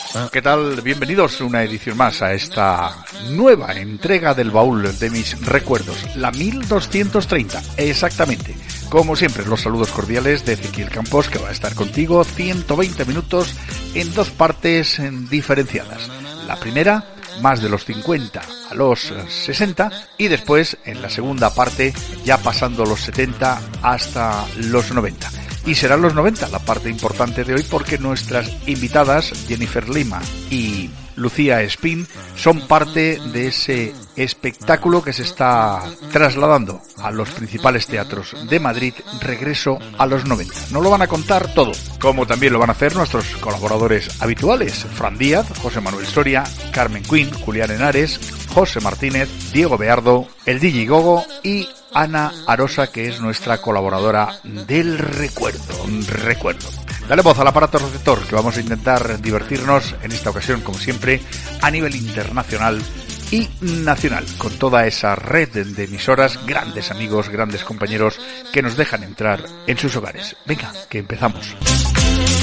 ¿Qué tal? Bienvenidos una edición más a esta nueva entrega del baúl de mis recuerdos, la 1230, exactamente. Como siempre, los saludos cordiales de Ezequiel Campos, que va a estar contigo 120 minutos en dos partes diferenciadas. La primera, más de los 50 a los 60, y después, en la segunda parte, ya pasando los 70 hasta los 90. Y serán los 90 la parte importante de hoy, porque nuestras invitadas, Jennifer Lima y Lucía Espín, son parte de ese espectáculo que se está trasladando a los principales teatros de Madrid, Regreso a los 90. Nos lo van a contar todo, como también lo van a hacer nuestros colaboradores habituales, Fran Díaz, José Manuel Soria, Carmen Quinn, Julián Henares, José Martínez, Diego Beardo, el DJ Gogo y Ana Arosa, que es nuestra colaboradora del recuerdo. Dale voz al aparato receptor, que vamos a intentar divertirnos en esta ocasión, como siempre, a nivel internacional y nacional, con toda esa red de emisoras, grandes amigos, grandes compañeros que nos dejan entrar en sus hogares. Venga, que empezamos.